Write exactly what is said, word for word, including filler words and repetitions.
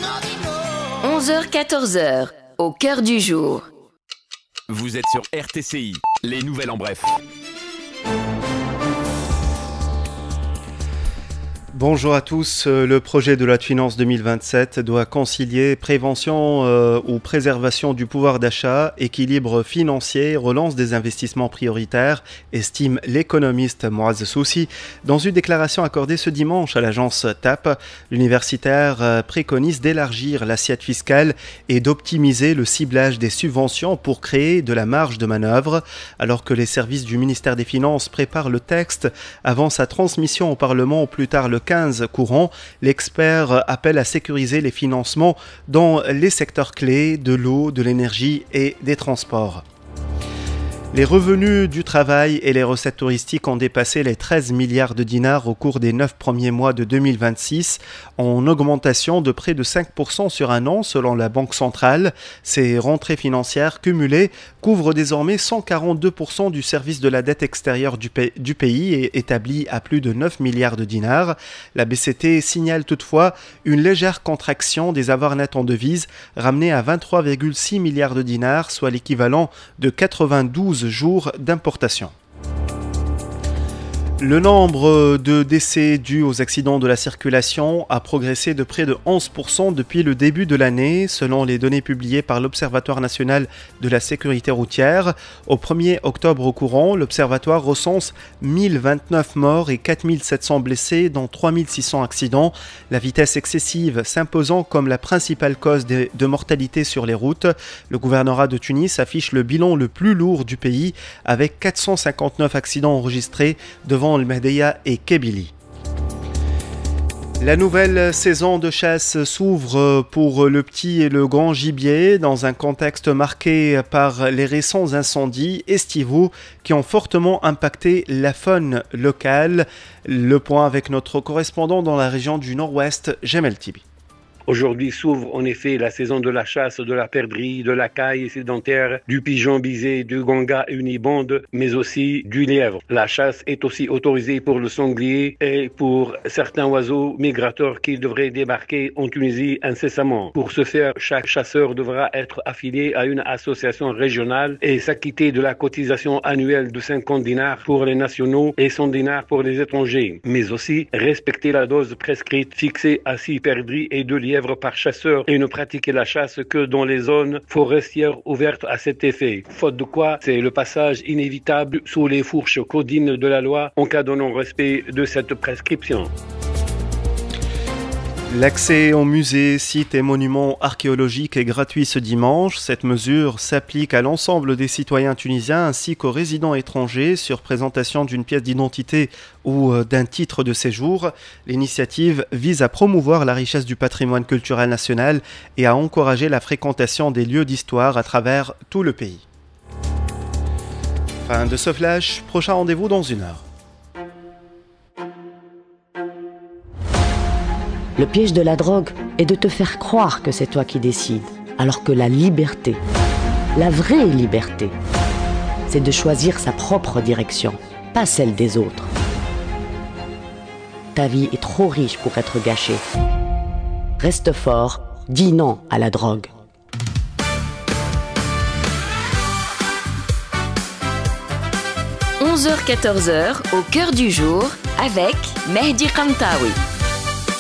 onze heures quatorze heures, au cœur du jour. Vous êtes sur R T C I, les nouvelles en bref. Bonjour à tous. Le projet de loi de finances deux mille vingt-sept doit concilier prévention euh, ou préservation du pouvoir d'achat, équilibre financier, relance des investissements prioritaires, estime l'économiste Moaz Soussi. Dans une déclaration accordée ce dimanche à l'agence T A P, l'universitaire euh, préconise d'élargir l'assiette fiscale et d'optimiser le ciblage des subventions pour créer de la marge de manœuvre. Alors que les services du ministère des Finances préparent le texte avant sa transmission au Parlement au plus tard le quinze courant, l'expert appelle à sécuriser les financements dans les secteurs clés de l'eau, de l'énergie et des transports. Les revenus du travail et les recettes touristiques ont dépassé les treize milliards de dinars au cours des neuf premiers mois de deux mille vingt-six, en augmentation de près de cinq pour cent sur un an selon la Banque centrale. Ces rentrées financières cumulées couvrent désormais cent quarante-deux pour cent du service de la dette extérieure du, pa- du pays et établi à plus de neuf milliards de dinars. La B C T signale toutefois une légère contraction des avoirs nets en devises, ramenés à vingt-trois virgule six milliards de dinars, soit l'équivalent de quatre-vingt-douze jours d'importation. Le nombre de décès dus aux accidents de la circulation a progressé de près de onze pour cent depuis le début de l'année, selon les données publiées par l'Observatoire national de la sécurité routière. Au premier octobre au courant, l'Observatoire recense mille vingt-neuf morts et quatre mille sept cents blessés dans trois mille six cents accidents. La vitesse excessive s'imposant comme la principale cause de, de mortalité sur les routes. Le gouvernorat de Tunis affiche le bilan le plus lourd du pays avec quatre cent cinquante-neuf accidents enregistrés devant le Mahdeya et Kabylie. La nouvelle saison de chasse s'ouvre pour le petit et le grand gibier dans un contexte marqué par les récents incendies estivaux qui ont fortement impacté la faune locale. Le point avec notre correspondant dans la région du Nord-Ouest, Jamel Tibi. Aujourd'hui s'ouvre en effet la saison de la chasse, de la perdrix, de la caille sédentaire, du pigeon bisé, du ganga unibonde, mais aussi du lièvre. La chasse est aussi autorisée pour le sanglier et pour certains oiseaux migrateurs qui devraient débarquer en Tunisie incessamment. Pour ce faire, chaque chasseur devra être affilié à une association régionale et s'acquitter de la cotisation annuelle de cinquante dinars pour les nationaux et cent dinars pour les étrangers, mais aussi respecter la dose prescrite fixée à six perdrix et deux lièvres par chasseur et ne pratiquer la chasse que dans les zones forestières ouvertes à cet effet. Faute de quoi, c'est le passage inévitable sous les fourches codines de la loi en cas de non-respect de cette prescription. L'accès aux musées, sites et monuments archéologiques est gratuit ce dimanche. Cette mesure s'applique à l'ensemble des citoyens tunisiens ainsi qu'aux résidents étrangers sur présentation d'une pièce d'identité ou d'un titre de séjour. L'initiative vise à promouvoir la richesse du patrimoine culturel national et à encourager la fréquentation des lieux d'histoire à travers tout le pays. Fin de ce flash, prochain rendez-vous dans une heure. Le piège de la drogue est de te faire croire que c'est toi qui décides, alors que la liberté, la vraie liberté, c'est de choisir sa propre direction, pas celle des autres. Ta vie est trop riche pour être gâchée. Reste fort, dis non à la drogue. onze heures quatorze heures, au cœur du jour, avec Mehdi Kantaoui.